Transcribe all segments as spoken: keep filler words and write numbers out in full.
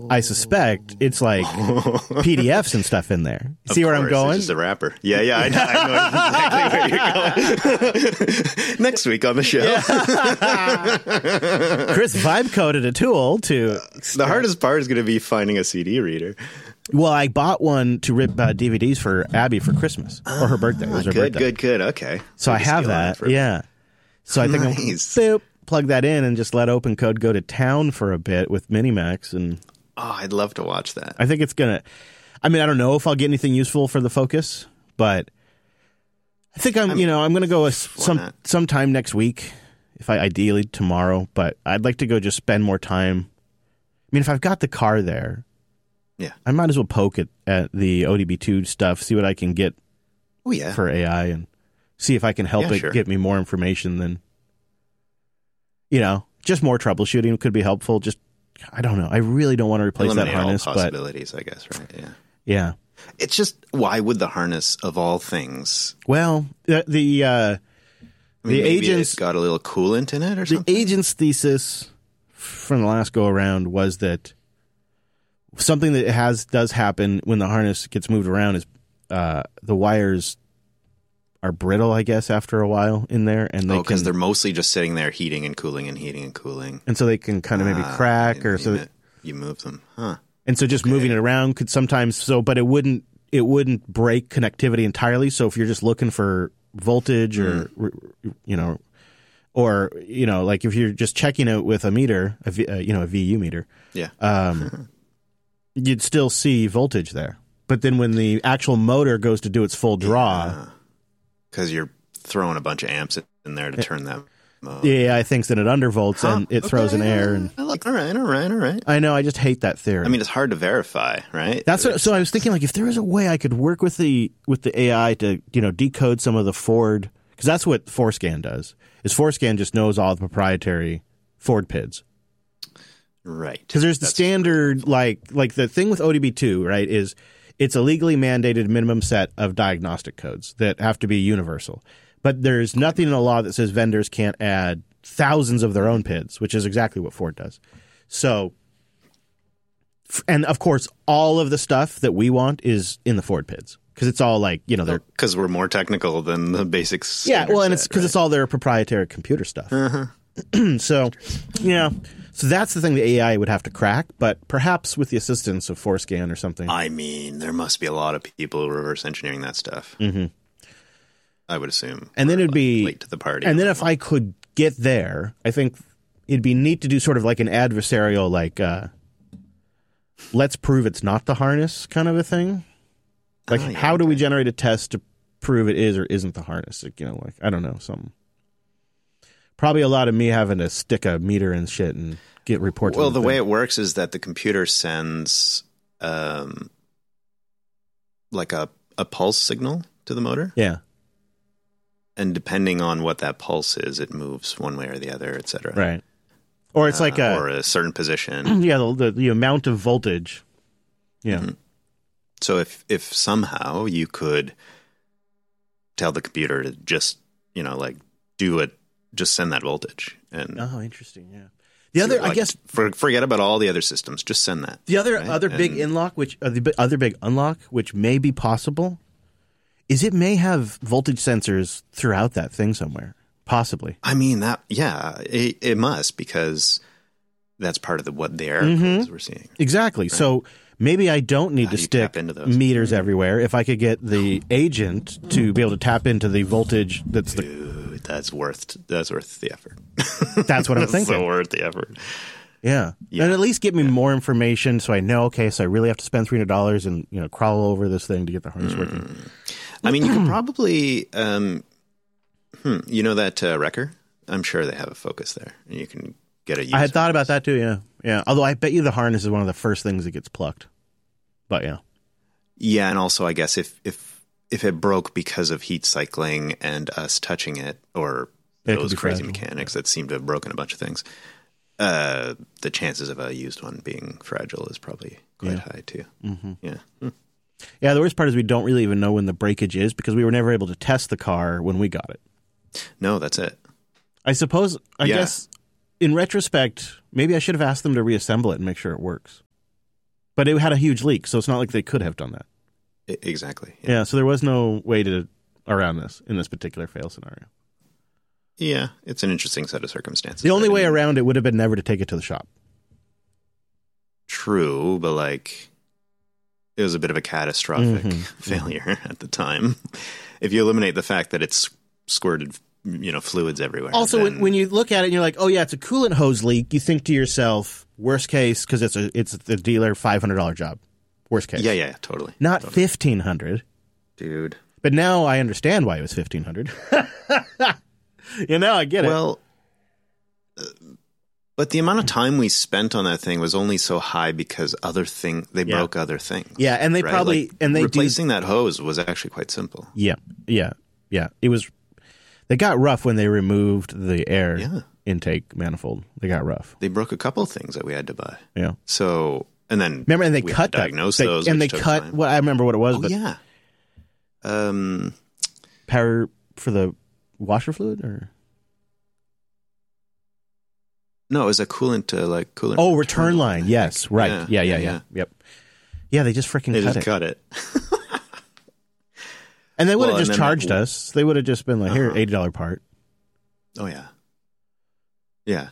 I suspect it's like P D Fs and stuff in there. Of See where course, I'm going? It's just a wrapper. Yeah, yeah, I know, I know exactly where you're going. Next week on the show. Yeah. Chris vibe coded a tool to. The hardest part is going to be finding a C D reader. Well, I bought one to rip uh, D V Ds for Abby for Christmas or her birthday. It was her good, birthday. good, good. Okay. So I have that. Yeah. So I think Nice. I'm boop, plug that in and just let OpenCode go to town for a bit with Minimax, and Oh, I'd love to watch that. I think it's gonna. I mean, I don't know if I'll get anything useful for the Focus, but I think I'm. I mean, you know, I'm gonna go with why some not? sometime next week, if I ideally tomorrow. But I'd like to go just spend more time. I mean, if I've got the car there, Yeah. I might as well poke at at the O D B two stuff, see what I can get Oh, yeah. for A I, and see if I can help Yeah, it sure. get me more information than, you know, just more troubleshooting could be helpful. Just, I don't know. I really don't want to replace Eliminate that harness, all but possibilities, I guess, right? Yeah. yeah. It's just, why would the harness, of all things, Well, the the, uh, I mean, the maybe agents it's got a little coolant in it or the something? agent's thesis from the last go around was that something that has does happen when the harness gets moved around is uh, the wires are brittle, I guess, after a while in there, and they Oh, because can, they're mostly just sitting there heating and cooling and heating and cooling. and so they can kind of maybe Ah, crack, or you, so. you, you move them. Huh. And so just moving it around could sometimes so, but it wouldn't it wouldn't break connectivity entirely. So if you're just looking for voltage or you know, or you know, like if you're just checking it with a meter, a v, uh, you know, a V U meter, Yeah. um, you'd still see voltage there. But then when the actual motor goes to do its full draw, Because you're throwing a bunch of amps in there to turn that mode. the A I thinks that it undervolts Huh, and it throws okay, an air. And I like, all right, all right, all right. I know, I just hate that theory. I mean, it's hard to verify, right? That's what, so I was thinking, like, if there was a way I could work with the with the A I to, you know, decode some of the Ford, because that's what ForeScan does. Is ForeScan just knows all the proprietary Ford P I Ds. Right. Because there's the That's- standard, like like the thing with O D B two, right? Is it's a legally mandated minimum set of diagnostic codes that have to be universal. But there's nothing in the law that says vendors can't add thousands of their own P I Ds, which is exactly what Ford does. So. And of course, all of the stuff that we want is in the Ford P I Ds because it's all like, you know, they're Because we're more technical than the basics. yeah. Well, and it's because it's all their proprietary computer stuff. Uh-huh. So, yeah. So that's the thing the A I would have to crack, but perhaps with the assistance of ForeScan or something. I mean, there must be a lot of people reverse engineering that stuff. Mm-hmm. I would assume. And then We're it'd be late to the party. And then if I could get there, I think it'd be neat to do sort of like an adversarial, like uh, let's prove it's not the harness kind of a thing. Like, Oh, yeah, how do we okay. generate a test to prove it is or isn't the harness? Like, you know, like I don't know, something. Probably a lot of me having to stick a meter and shit and get reports. Well, the way it works is that the computer sends um, like a, a pulse signal to the motor. yeah. And depending on what that pulse is, it moves one way or the other, et cetera. Right. Or it's Uh, like a or a certain position. yeah, the, the the amount of voltage. Yeah. Mhm. So if if somehow you could tell the computer to just, you know, like do it, just send that voltage, and Oh, interesting. Yeah. The other, I like, guess, for, forget about all the other systems, just send that. the other right? other big And- inlock, which uh, the bi- other big unlock, which may be possible, is it may have voltage sensors throughout that thing somewhere, possibly. I mean that, yeah, it, it must, because that's part of the what the error Mhm. codes we're seeing. Exactly. So maybe I don't need How to do you stick tap into those? meters everywhere. If I could get the agent to be able to tap into the voltage, that's the Dude, that's worth that's worth the effort. that's what I'm That's thinking. so worth the effort. Yeah. Yeah. And at least give me more information so I know, okay, so I really have to spend three hundred dollars and, you know, crawl over this thing to get the harness working. I mean, you could probably, um, hmm, you know that uh, wrecker? I'm sure they have a Focus there, and you can get a used I had thought about Focus. that too, yeah. Yeah. Although I bet you the harness is one of the first things that gets plucked. But yeah. Yeah, and also I guess if if if it broke because of heat cycling and us touching it, or It could those be crazy fragile. mechanics that seem to have broken a bunch of things, uh, the chances of a used one being fragile is probably quite Yeah. high too. Mm-hmm. Yeah. Hmm. Yeah, the worst part is we don't really even know when the breakage is because we were never able to test the car when we got it. No, that's it. I suppose, I Yeah. guess, in retrospect, maybe I should have asked them to reassemble it and make sure it works. But it had a huge leak, so it's not like they could have done that. I- exactly. Yeah. yeah, so there was no way to around this in this particular fail scenario. Yeah, it's an interesting set of circumstances. The only I way mean, around it would have been never to take it to the shop. True, but like it was a bit of a catastrophic Mm-hmm. failure at the time. If you eliminate the fact that it's squirted, you know, fluids everywhere. Also, then, when, when you look at it and you're like, oh, yeah, it's a coolant hose leak, you think to yourself, worst case, because it's a it's the dealer five hundred dollars job. Worst case. yeah, yeah, totally. Not totally. fifteen hundred dollars. Dude. But now I understand why it was fifteen hundred dollars. You know, I get it. Well, uh, but the amount of time we spent on that thing was only so high because other thing they Yeah. broke other things. Yeah, and they right? probably Like, and they replacing that hose was actually quite simple. do, yeah, yeah, yeah. It was. They got rough when they removed the air Yeah. intake manifold. They got rough. They broke a couple things that we had to buy. Yeah. So and then Remember, and they we cut had to that. diagnose They- those, and they which took cut. time. What I remember what it was, Oh but yeah. Um. power for the washer fluid or No, it was a coolant, uh, like coolant. oh, return line. I Yes, think. right. Yeah, yeah, yeah. yeah. Yep. Yeah, they just freaking They cut just it. cut it. And they would have Well, just and then charged that- us. They would have just been like, here, Uh-huh. eighty dollars part. Oh yeah. Yeah.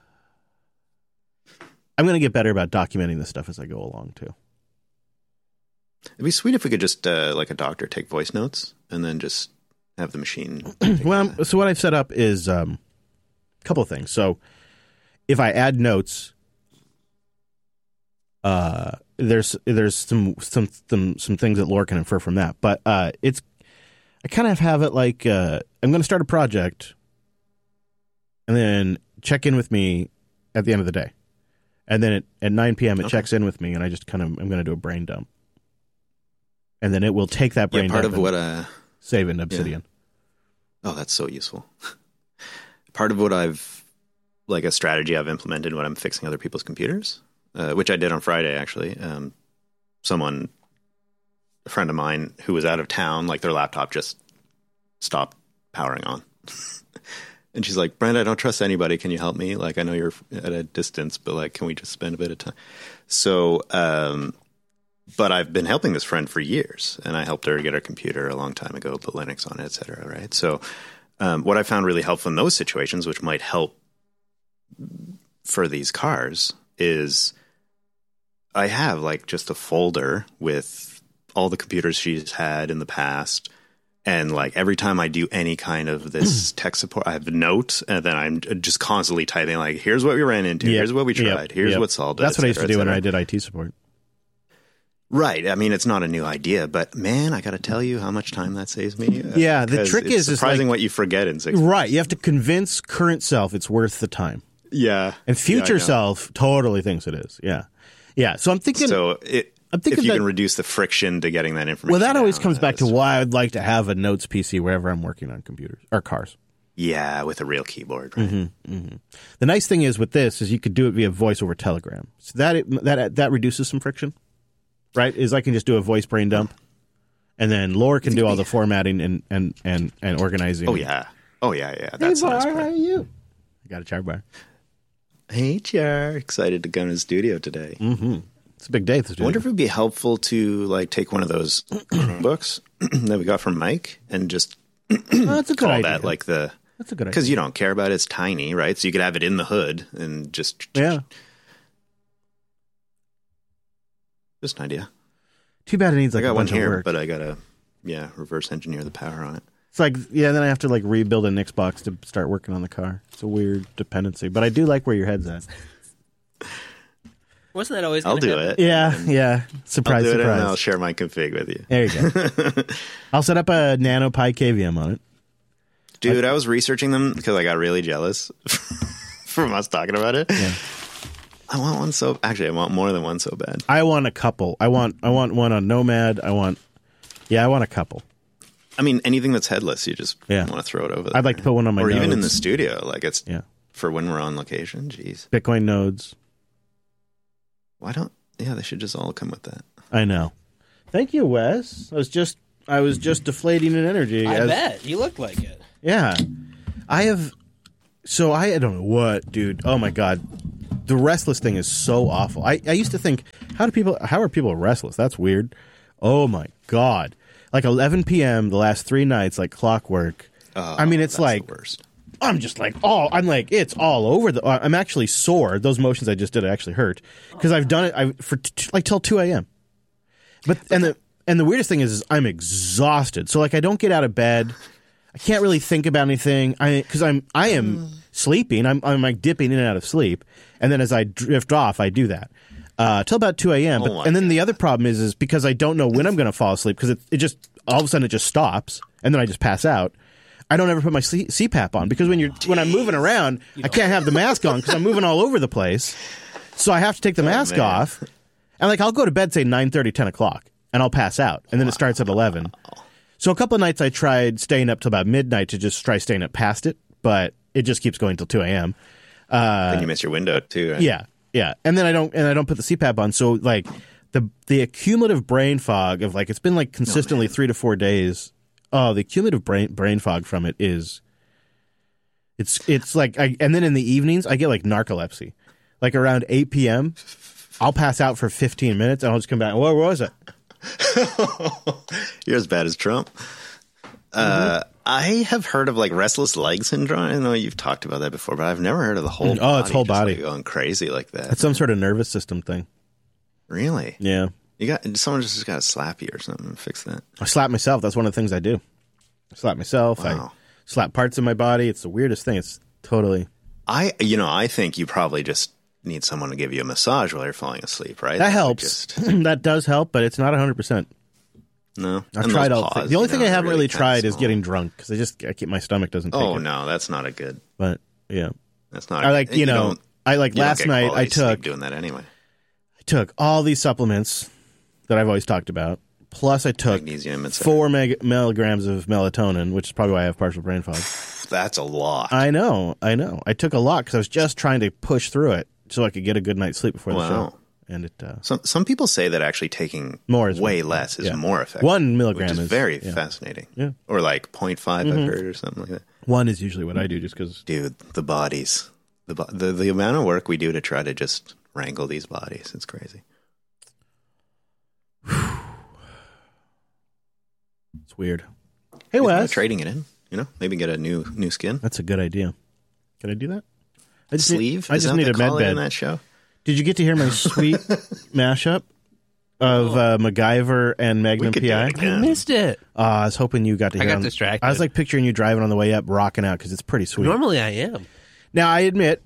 I'm going to get better about documenting this stuff as I go along, too. It'd be sweet if we could just, uh, like a doctor, take voice notes and then just have the machine. take Well, that. I'm- so what I've set up is um, a couple of things. So if I add notes, uh, there's there's some some some some things that Laura can infer from that. But uh, it's I kind of have it like uh, I'm going to start a project, and then check in with me at the end of the day, and then at, at nine p.m. it Okay. checks in with me, and I just kind of I'm going to do a brain dump, and then it will take that brain yeah, part dump of and what uh save in Obsidian. oh, that's so useful. Part of what I've like a strategy I've implemented when I'm fixing other people's computers, uh, which I did on Friday actually. Um, someone, a friend of mine who was out of town, like their laptop just stopped powering on. And she's like, Brent, I don't trust anybody. Can you help me? Like, I know you're at a distance, but like, can we just spend a bit of time? So, um, but I've been helping this friend for years, and I helped her get her computer a long time ago, put Linux on it, et cetera. Right. So, um, what I found really helpful in those situations, which might help for these cars, is I have like just a folder with all the computers she's had in the past. And like every time I do any kind of this tech support, I have a note, and then I'm just constantly typing like, "Here's what we ran into. Yep. Here's what we tried. Yep. Here's Yep. what solved it." That's what I used to et do when cetera, I et did I T support. cetera. Right. I mean, it's not a new idea, but man, I got to tell you how much time that saves me. uh, Yeah, the because trick it's is- is surprising like- what you forget in six. Right. You have to convince current self it's worth the time. Yeah. And future Yeah, I know. self totally thinks it is. Yeah. Yeah. So I'm thinking, So it, I'm thinking if you that- can reduce the friction to getting that information. well, that always down, comes back to that's- why I'd like to have a notes P C wherever I'm working on computers or cars. Yeah, with a real keyboard. Right? Mm-hmm. The nice thing is with this is you could do it via voice over Telegram. So that, that, that reduces some friction, right? Is I can just do a voice brain dump, and then Laura can do all the formatting and, and, and, and organizing. Oh yeah. Oh yeah. Yeah. That's hey, the nice Bar, part. how are you? I got a char bar. Hey, Char. Excited to go to the studio today. Mm-hmm. It's a big day. I wonder if it would be helpful to like take one of those books that we got from Mike and just oh, that's a good call idea. that like the That's a good idea. because you don't care about it. It's tiny, right? So you could have it in the hood and just Yeah. just an idea. Too bad it needs like I got a one bunch of here, work. but I gotta yeah reverse engineer the power on it. It's like, yeah, then I have to like rebuild an Xbox to start working on the car. It's a weird dependency, but I do like where your head's at. Wasn't that always? I'll gonna do happen? it. Yeah, yeah. I'll Surprise, do it and surprise. I'll share my config with you. There you go. I'll set up a Nano Pi K V M on it. Dude, I was researching them because I got really jealous from us talking about it. Yeah. I want one so actually I want more than one so bad. I want a couple. I want I want one on Nomad. I want, yeah, I want a couple. I mean, anything that's headless, you just Yeah. want to throw it over there. I'd like to put one on my or even in the nodes. studio, like it's Yeah, for when we're on location. Jeez, Bitcoin nodes. why don't? Yeah, they should just all come with that. I know. Thank you, Wes. I was just I was just deflating in energy. I as- bet you looked like it. Yeah, I have. So I, I don't know what, dude. Oh my god, the restless thing is so awful. I, I used to think, how do people? How are people restless? That's weird. Oh my god! Like eleven p.m. the last three nights, like clockwork. Oh, I mean, it's that's like the worst. I'm just like, oh, I'm like, it's all over the. I'm actually sore. Those motions I just did actually hurt because I've done it I, for t- like till two a.m. But and the and the weirdest thing is, is I'm exhausted. So like I don't get out of bed. I can't really think about anything. I because I'm I am sleeping. I'm I'm like dipping in and out of sleep, and then as I drift off, I do that uh, till about two a.m. Oh But my and then the God. other problem is is because I don't know when I'm going to fall asleep because it it just all of a sudden it just stops and then I just pass out. I don't ever put my C- CPAP on because when you're when I'm moving around, I can't have the mask on because I'm moving all over the place. So I have to take the mask man. off, and like I'll go to bed say nine thirty, ten o'clock, and I'll pass out, and then it starts at eleven. So a couple of nights I tried staying up till about midnight to just try staying up past it, but it just keeps going till two a.m. Then you miss your window too. Right? Yeah, yeah, and then I don't and I don't put the CPAP on. So like the the accumulative brain fog of like it's been like consistently three to four days. Oh, the cumulative brain brain fog from it is, it's it's like, I, and then in the evenings I get like narcolepsy, like around eight p.m. I'll pass out for fifteen minutes and I'll just come back. Where was it? You're as bad as Trump. Uh, I have heard of like restless leg syndrome. I know you've talked about that before, but I've never heard of the whole. Oh, it's whole just, body. like, going crazy like that. It's some sort of nervous system thing. Really? Yeah, You got someone just got to slap you or something and fix that. I slap myself. That's one of the things I do. I slap myself. I Wow. slap parts of my body. It's the weirdest thing. It's totally. I, you know, I think you probably just need someone to give you a massage while you're falling asleep, right? That would helps. Just, That does help, but it's not one hundred percent. no, I've And tried those all. paws, The only you thing know, I they're haven't really kinda tried is small. getting drunk because I just I keep my stomach doesn't take Oh it. no, that's not a good. But yeah, That's not. I a, like you know don't- I like you don't last get night I quality sleep took doing that anyway. I took all these supplements that I've always talked about. Plus, I took Magnesium, et cetera. four meg- milligrams of melatonin, which is probably why I have partial brain fog. That's a lot. I know, I know. I took a lot because I was just trying to push through it so I could get a good night's sleep before the Wow. show. And it uh, Some some people say that actually taking More is way more. less is Yeah. more effective. One milligram which is, is- very yeah. fascinating. Yeah. Mm-hmm. Or like zero point five I've heard or something like that. one is usually what I do, just because. Dude, the bodies, the, bo- the the amount of work we do to try to just wrangle these bodies, it's crazy. It's weird. Hey, Maybe Wes. trading it in, you know, maybe get a new new skin. That's a good idea. Can I do that? I just Sleeve. Need, I Is just that need what a they med call it in bed. that show. Did you get to hear my sweet mashup of uh, MacGyver and Magnum We could P do I? it I again. missed it. Uh, I was hoping you got to I hear. got on- distracted. I was like picturing you driving on the way up, rocking out because it's pretty sweet. Normally I am. Now I admit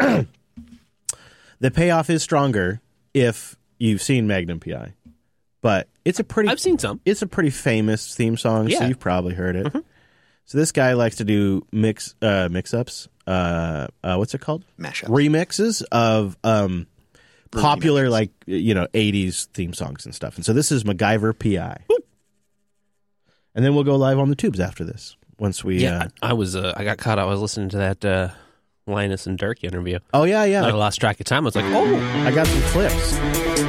the payoff is stronger if you've seen Magnum P I, but it's a pretty. I've seen some. It's a pretty famous theme song, so Yeah. you've probably heard it. So this guy likes to do mix uh, mix ups. Uh, uh, what's it called? Mashups. Remixes of um, popular Remixes. like you know eighties theme songs and stuff. And so this is MacGyver P I. And then we'll go live on the tubes after this. Once we, Yeah, uh, I, I was. Uh, I got caught. I was listening to that uh, Linus and Dirk interview. oh yeah, yeah, I lost track of time. I was like, oh, I got some clips.